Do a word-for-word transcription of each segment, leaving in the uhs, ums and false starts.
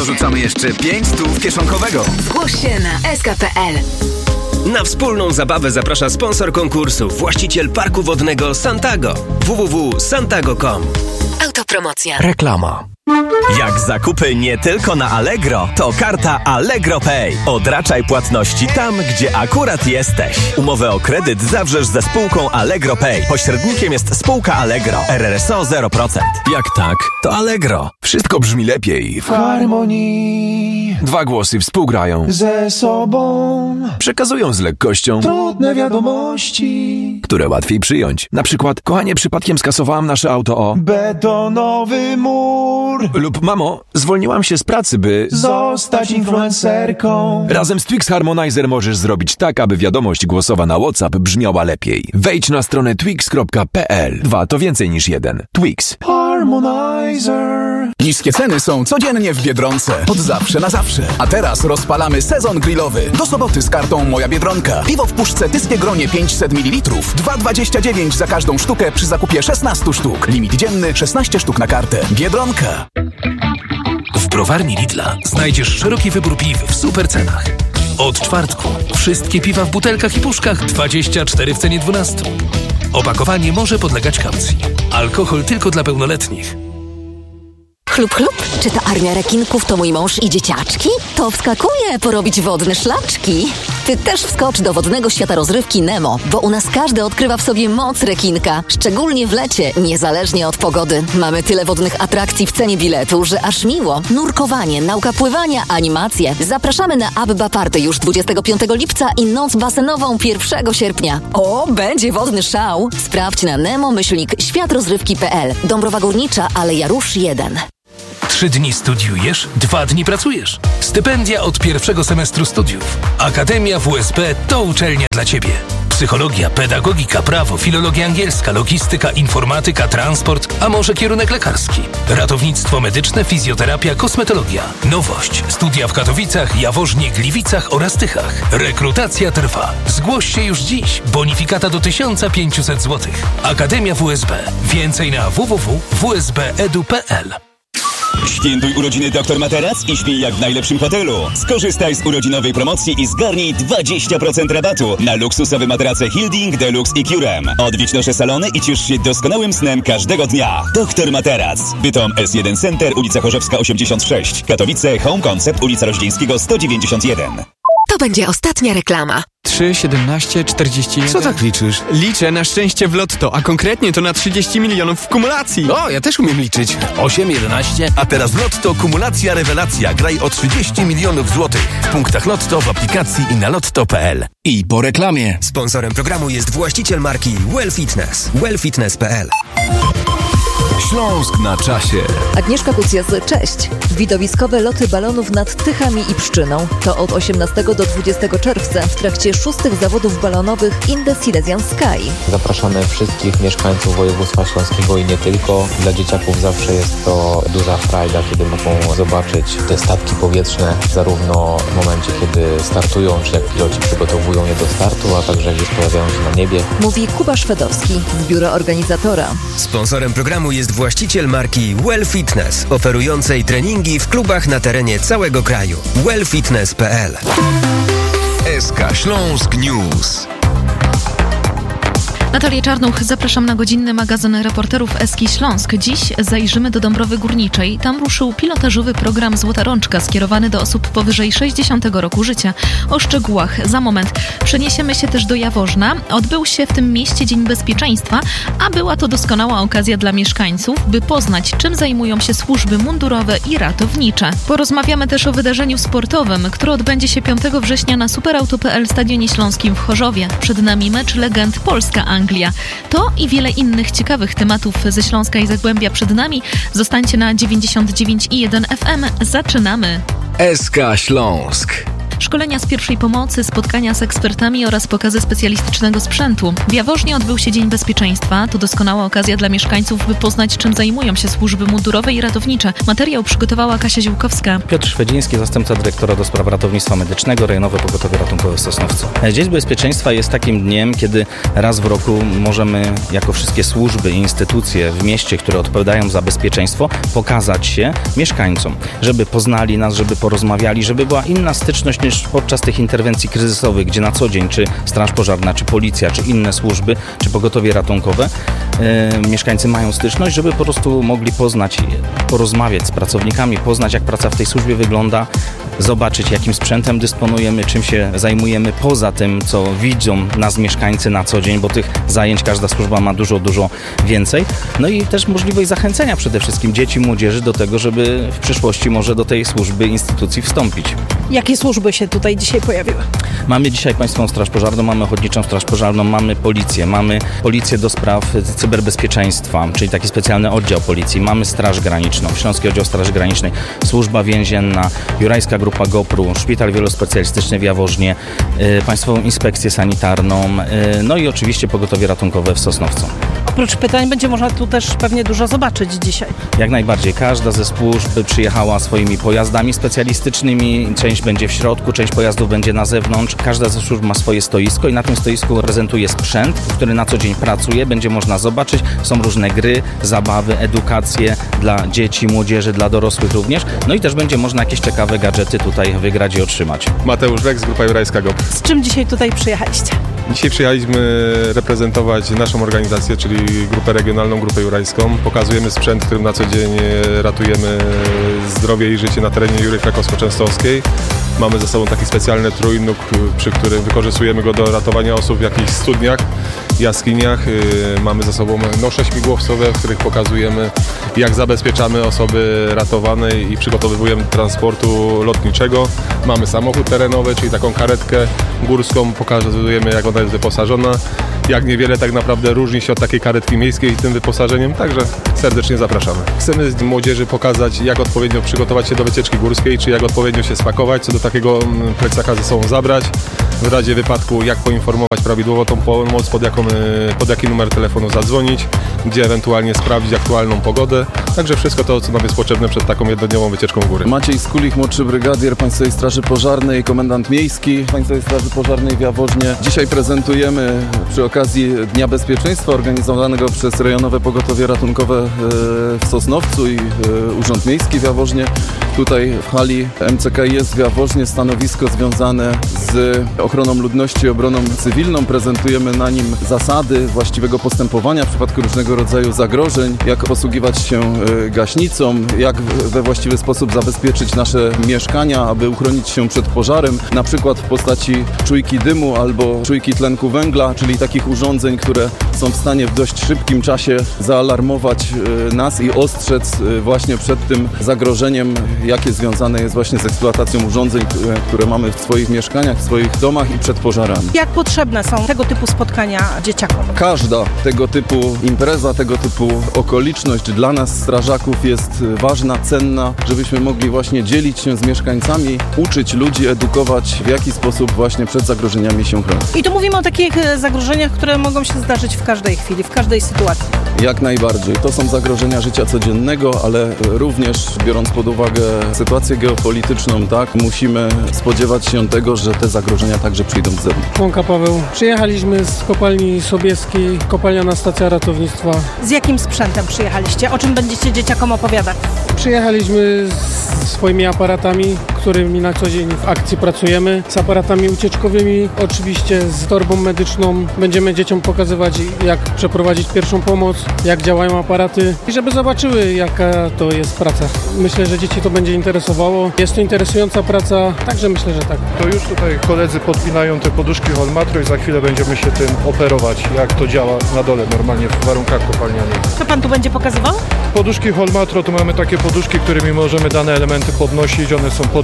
dorzucamy jeszcze pięć stów kieszonkowego. Zgłoś się na s k kropka p l. Na wspólną zabawę zaprasza sponsor konkursu, właściciel parku wodnego Santago. w w w kropka santago kropka com. Autopromocja. Reklama. Jak zakupy nie tylko na Allegro, to karta Allegro Pay. Odraczaj płatności tam, gdzie akurat jesteś. Umowę o kredyt zawrzesz ze spółką Allegro Pay. Pośrednikiem jest spółka Allegro. R R S O zero procent. Jak tak, to Allegro. Wszystko brzmi lepiej w harmonii. Dwa głosy współgrają ze sobą. Przekazują z lekkością trudne wiadomości, które łatwiej przyjąć. Na przykład, kochanie, przypadkiem skasowałam nasze auto o betonowy mur. Lub mamo, zwolniłam się z pracy, by zostać influencerką. Razem z Twix Harmonizer możesz zrobić tak, aby wiadomość głosowa na WhatsApp brzmiała lepiej. Wejdź na stronę twix kropka p l. Dwa to więcej niż jeden. Twix Harmonizer. Niskie ceny są codziennie w Biedronce. Od zawsze na zawsze. A teraz rozpalamy sezon grillowy. Do soboty z kartą Moja Biedronka. Piwo w puszce Tyskie Gronie pięćset mililitrów. dwa dwadzieścia dziewięć za każdą sztukę przy zakupie szesnaście sztuk. Limit dzienny szesnaście sztuk na kartę. Biedronka. W browarni Lidla znajdziesz szeroki wybór piw w super cenach. Od czwartku wszystkie piwa w butelkach i puszkach dwadzieścia cztery w cenie dwunastu. Opakowanie może podlegać kaucji. Alkohol tylko dla pełnoletnich. Chlub, chlub. Czy ta armia rekinków to mój mąż i dzieciaczki? To wskakuje porobić wodne szlaczki. Ty też wskocz do wodnego świata rozrywki Nemo, bo u nas każdy odkrywa w sobie moc rekinka. Szczególnie w lecie, niezależnie od pogody. Mamy tyle wodnych atrakcji w cenie biletu, że aż miło. Nurkowanie, nauka pływania, animacje. Zapraszamy na Abba Party już dwudziestego piątego lipca i noc basenową pierwszego sierpnia. O, będzie wodny szał. Sprawdź na nemo myślnik świat rozrywki kropka p l. Dąbrowa Górnicza, Aleja Róż jeden. Trzy dni studiujesz, dwa dni pracujesz. Stypendia od pierwszego semestru studiów. Akademia W S P to uczelnia dla Ciebie. Psychologia, pedagogika, prawo, filologia angielska, logistyka, informatyka, transport, a może kierunek lekarski. Ratownictwo medyczne, fizjoterapia, kosmetologia. Nowość. Studia w Katowicach, Jaworznie, Gliwicach oraz Tychach. Rekrutacja trwa. Zgłoś się już dziś. Bonifikata do tysiąc pięćset złotych. Akademia W S B. Więcej na w w w kropka w s b edu kropka p l. Świętuj urodziny Doktor Materac i śpij jak w najlepszym hotelu. Skorzystaj z urodzinowej promocji i zgarnij dwadzieścia procent rabatu na luksusowe materace Hilding, Deluxe i Curem. Odwiedź nasze salony i ciesz się doskonałym snem każdego dnia. Doktor Materac. Bytom S jeden Center, ulica Chorzowska osiemdziesiąt sześć. Katowice, Home Concept, ulica Roździńskiego sto dziewięćdziesiąt jeden. To będzie ostatnia reklama. trzy, siedemnaście, czterdzieści jeden. Co tak liczysz? Liczę na szczęście w lotto, a konkretnie to na trzydzieści milionów w kumulacji. O, ja też umiem liczyć. osiem, jedenaście. A teraz Lotto Kumulacja Rewelacja. Graj o trzydzieści milionów złotych. W punktach Lotto, w aplikacji i na lotto kropka p l. I po reklamie. Sponsorem programu jest właściciel marki Well Fitness. well fitness kropka p l. Śląsk na czasie. Agnieszka Kucjaz, cześć. Widowiskowe loty balonów nad Tychami i Pszczyną to od osiemnastego do dwudziestego czerwca w trakcie szóstych zawodów balonowych In the Silesian Sky. Zapraszamy wszystkich mieszkańców województwa śląskiego i nie tylko. Dla dzieciaków zawsze jest to duża frajda, kiedy mogą zobaczyć te statki powietrzne, zarówno w momencie, kiedy startują, czy jak piloci przygotowują je do startu, a także jak już pojawiają się na niebie. Mówi Kuba Szwedowski z biura organizatora. Sponsorem programu jest właściciel marki Well Fitness, oferującej treningi w klubach na terenie całego kraju. well fitness kropka p l. S K Śląsk News. Natalia Czarnuch, zapraszam na godzinny magazyn reporterów Eski Śląsk. Dziś zajrzymy do Dąbrowy Górniczej. Tam ruszył pilotażowy program Złota Rączka skierowany do osób powyżej sześćdziesiątego roku życia. O szczegółach za moment. Przeniesiemy się też do Jaworzna. Odbył się w tym mieście Dzień Bezpieczeństwa, a była to doskonała okazja dla mieszkańców, by poznać, czym zajmują się służby mundurowe i ratownicze. Porozmawiamy też o wydarzeniu sportowym, które odbędzie się piątego września na superauto kropka p l Stadionie Śląskim w Chorzowie. Przed nami mecz legend Polska-Anglia. To i wiele innych ciekawych tematów ze Śląska i Zagłębia przed nami. Zostańcie na dziewięćdziesiąt dziewięć i jeden F M. Zaczynamy. S K Śląsk. Szkolenia z pierwszej pomocy, spotkania z ekspertami oraz pokazy specjalistycznego sprzętu. W Jaworznie odbył się Dzień Bezpieczeństwa. To doskonała okazja dla mieszkańców, by poznać, czym zajmują się służby mundurowe i ratownicze. Materiał przygotowała Kasia Ziłkowska. Piotr Szwedziński, zastępca dyrektora do spraw ratownictwa medycznego, Rejonowe Pogotowie Ratunkowe w Sosnowcu. Dzień Bezpieczeństwa jest takim dniem, kiedy raz w roku możemy, jako wszystkie służby i instytucje w mieście, które odpowiadają za bezpieczeństwo, pokazać się mieszkańcom, żeby poznali nas, żeby porozmawiali, żeby była inna styczność niż podczas tych interwencji kryzysowych, gdzie na co dzień czy Straż Pożarna, czy Policja, czy inne służby, czy Pogotowie Ratunkowe yy, mieszkańcy mają styczność, żeby po prostu mogli poznać, porozmawiać z pracownikami, poznać, jak praca w tej służbie wygląda, zobaczyć, jakim sprzętem dysponujemy, czym się zajmujemy poza tym, co widzą nas mieszkańcy na co dzień, bo tych zajęć każda służba ma dużo, dużo więcej. No i też możliwość zachęcenia przede wszystkim dzieci, młodzieży do tego, żeby w przyszłości może do tej służby, instytucji wstąpić. Jakie służby się tutaj dzisiaj pojawiły? Mamy dzisiaj Państwową Straż Pożarną, mamy Ochotniczą Straż Pożarną, mamy Policję, mamy Policję do spraw cyberbezpieczeństwa, czyli taki specjalny oddział Policji, mamy Straż Graniczną, Śląski Oddział Straży Granicznej, Służba Więzienna, Jurajska Grupa GoPru, Szpital Wielospecjalistyczny w Jaworznie, y, Państwową Inspekcję Sanitarną, y, no i oczywiście Pogotowie Ratunkowe w Sosnowcu. Oprócz pytań będzie można tu też pewnie dużo zobaczyć dzisiaj. Jak najbardziej. Każda ze służb przyjechała swoimi pojazdami specjalistycznymi. Część będzie w środku, część pojazdów będzie na zewnątrz. Każda ze służb ma swoje stoisko i na tym stoisku prezentuje sprzęt, który na co dzień pracuje. Będzie można zobaczyć. Są różne gry, zabawy, edukacje dla dzieci, młodzieży, dla dorosłych również. No i też będzie można jakieś ciekawe gadżety tutaj wygrać i otrzymać. Mateusz Leks, Grupa Jurajska GoPro. Z czym dzisiaj tutaj przyjechaliście? Dzisiaj przyjechaliśmy reprezentować naszą organizację, czyli Grupę Regionalną, Grupę Jurajską. Pokazujemy sprzęt, którym na co dzień ratujemy zdrowie i życie na terenie Jury Krakowsko-Częstochowskiej. Mamy ze sobą taki specjalny trójnóg, przy którym wykorzystujemy go do ratowania osób w jakichś studniach, jaskiniach. Mamy ze sobą nosze śmigłowcowe, w których pokazujemy, jak zabezpieczamy osoby ratowane i przygotowujemy do transportu lotniczego. Mamy samochód terenowy, czyli taką karetkę górską. Pokazujemy, jak ona jest wyposażona. Jak niewiele tak naprawdę różni się od takiej karetki miejskiej tym wyposażeniem, także serdecznie zapraszamy. Chcemy z młodzieży pokazać, jak odpowiednio przygotować się do wycieczki górskiej, czy jak odpowiednio się spakować, co do takiego plecaka ze sobą zabrać. W razie wypadku, jak poinformować prawidłowo tą pomoc, pod, jaką, pod jaki numer telefonu zadzwonić, gdzie ewentualnie sprawdzić aktualną pogodę. Także wszystko to, co nam jest potrzebne przed taką jednodniową wycieczką w góry. Maciej Skulich, młodszy brygadier Państwowej Straży Pożarnej, komendant miejski Państwowej Straży Pożarnej w Jaworznie. Dzisiaj prezentujemy przy okazji Dnia Bezpieczeństwa organizowanego przez Rejonowe Pogotowie Ratunkowe w Sosnowcu i Urząd Miejski w Jaworznie. Tutaj w hali M C K jest w Jaworznie stanowisko związane z ochroną ludności i obroną cywilną. Prezentujemy na nim zasady właściwego postępowania w przypadku różnego rodzaju zagrożeń, jak posługiwać się gaśnicą, jak we właściwy sposób zabezpieczyć nasze mieszkania, aby uchronić się przed pożarem, na przykład w postaci czujki dymu albo czujki tlenku węgla, czyli takich urządzeń, które są w stanie w dość szybkim czasie zaalarmować nas i ostrzec właśnie przed tym zagrożeniem, jakie związane jest właśnie z eksploatacją urządzeń, które, które mamy w swoich mieszkaniach, w swoich domach i przed pożarami. Jak potrzebne są tego typu spotkania dzieciakom? Każda tego typu impreza, tego typu okoliczność dla nas, strażaków, jest ważna, cenna, żebyśmy mogli właśnie dzielić się z mieszkańcami, uczyć ludzi, edukować, w jaki sposób właśnie przed zagrożeniami się chronić. I tu mówimy o takich zagrożeniach, które mogą się zdarzyć w każdej chwili, w każdej sytuacji. Jak najbardziej. To są zagrożenia życia codziennego, ale również biorąc pod uwagę sytuację geopolityczną, tak, musimy spodziewać się tego, że te zagrożenia także przyjdą z zewnątrz. Łąka Paweł. Przyjechaliśmy z kopalni Sobieskiej, kopalniana stacja ratownictwa. Z jakim sprzętem przyjechaliście? O czym będziecie dzieciakom opowiadać? Przyjechaliśmy z swoimi aparatami, którymi na co dzień w akcji pracujemy, z aparatami ucieczkowymi, oczywiście z torbą medyczną. Będziemy dzieciom pokazywać, jak przeprowadzić pierwszą pomoc, jak działają aparaty i żeby zobaczyły, jaka to jest praca. Myślę, że dzieci to będzie interesowało. Jest to interesująca praca, także myślę, że tak. To już tutaj koledzy podpinają te poduszki Holmatro i za chwilę będziemy się tym operować, jak to działa na dole normalnie w warunkach kopalnianych. Co pan tu będzie pokazywał? Poduszki Holmatro to mamy takie poduszki, którymi możemy dane elementy podnosić. One są pod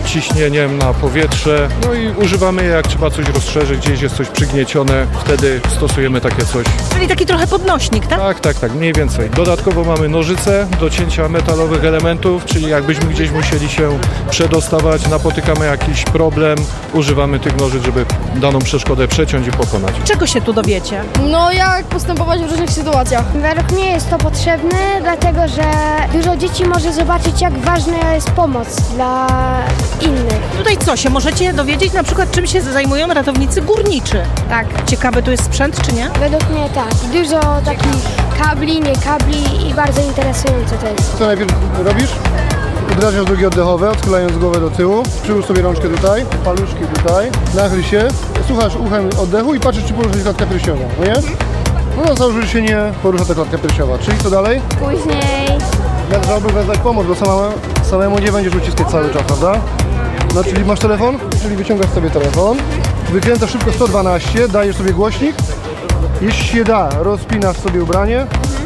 ciśnieniem na powietrze. No i używamy je, jak trzeba coś rozszerzyć, gdzieś jest coś przygniecione, wtedy stosujemy takie coś. Czyli taki trochę podnośnik, tak? Tak, tak, tak, mniej więcej. Dodatkowo mamy nożyce do cięcia metalowych elementów, czyli jakbyśmy gdzieś musieli się przedostawać, napotykamy jakiś problem, używamy tych nożyc, żeby daną przeszkodę przeciąć i pokonać. Czego się tu dowiecie? No jak postępować w różnych sytuacjach. Według mnie jest to potrzebne, dlatego że dużo dzieci może zobaczyć, jak ważna jest pomoc dla innych. Tutaj co się możecie dowiedzieć, na przykład czym się zajmują ratownicy górniczy? Tak. Ciekawy tu jest sprzęt, czy nie? Według mnie tak. Dużo takich kabli, nie kabli i bardzo interesujące to jest. Co najpierw robisz? Uderzasz drugie oddechowe, odchylając głowę do tyłu. Przyłóż sobie rączkę tutaj, paluszki tutaj. Nachyl się, słuchasz uchem oddechu i patrzysz, czy porusza się klatka piersiowa, no nie? No to założy, że się nie porusza ta klatka piersiowa. Czyli co dalej? Później... Należałoby wezwać pomoc, bo sama, samemu nie będziesz uciskać cały czas, prawda? No czyli masz telefon? Czyli wyciągasz sobie telefon, wykręcasz szybko sto dwanaście, dajesz sobie głośnik. Jeśli się da, rozpinasz sobie ubranie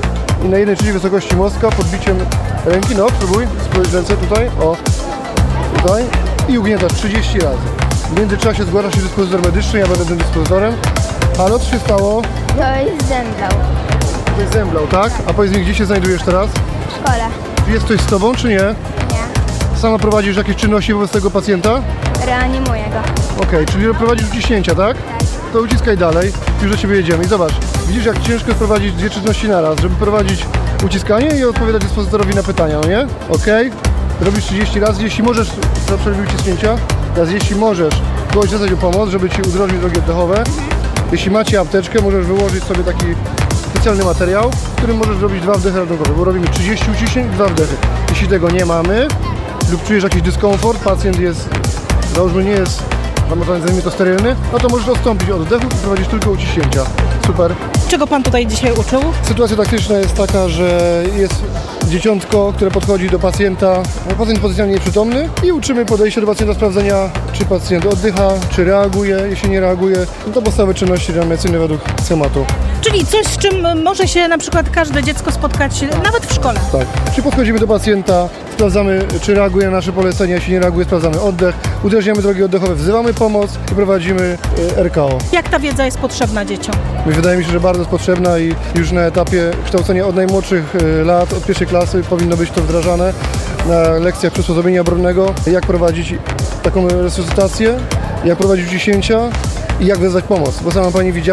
i na jednej trzeciej wysokości mostka podbiciem ręki, no spróbuj, spróbuj ręce tutaj, o, tutaj i ugniatasz trzydzieści razy. W międzyczasie zgłasza się dyspozytor medyczny, ja będę tym dyspozytorem. Halo, co się stało? To jest zemdlał. To jest zemdlał, tak? A powiedz mi, gdzie się znajdujesz teraz? W szkole. Jest ktoś z tobą, czy nie? Nie. Sama prowadzisz jakieś czynności wobec tego pacjenta? Reanimuję go. Okej, okay, czyli prowadzisz uciśnięcia, tak? Tak. To uciskaj dalej, już do ciebie jedziemy. I zobacz, widzisz, jak ciężko jest prowadzić dwie czynności naraz, żeby prowadzić uciskanie i odpowiadać dyspozytorowi na pytania, no nie? Okej, okay. Robisz trzydzieści razy, jeśli możesz, zawsze robię uciśnięcia. Teraz jeśli możesz, kogoś zadać o pomoc, żeby ci udrożnić drogi oddechowe. Jeśli macie apteczkę, możesz wyłożyć sobie taki specjalny materiał, w którym możesz robić dwa wdechy ratunkowe, bo robimy trzydzieści uciśnięć i dwa wdechy. Jeśli tego nie mamy lub czujesz jakiś dyskomfort, pacjent jest, załóżmy nie jest, nazwijmy to sterylny, no to możesz odstąpić od oddechu i prowadzić tylko uciśnięcia. Super. Czego pan tutaj dzisiaj uczył? Sytuacja taktyczna jest taka, że jest dzieciątko, które podchodzi do pacjenta, pacjent potencjalnie nieprzytomny i uczymy podejścia do pacjenta, sprawdzenia, czy pacjent oddycha, czy reaguje. Jeśli nie reaguje, no to podstawowe czynności reanimacyjne według schematu. Czyli coś, z czym może się na przykład każde dziecko spotkać, tak, nawet w szkole. Tak. Czy podchodzimy do pacjenta, sprawdzamy, czy reaguje na nasze polecenia, jeśli nie reaguje, sprawdzamy oddech, uderzamy drogi oddechowe, wzywamy pomoc i prowadzimy R K O. Jak ta wiedza jest potrzebna dzieciom? Wydaje mi się, że bardzo jest potrzebna i już na etapie kształcenia od najmłodszych lat, od pierwszej klasy powinno być to wdrażane na lekcjach przysposobienia obronnego, jak prowadzić taką resuscytację, jak prowadzić uciśnięcia i jak wezwać pomoc, bo sama pani widziała,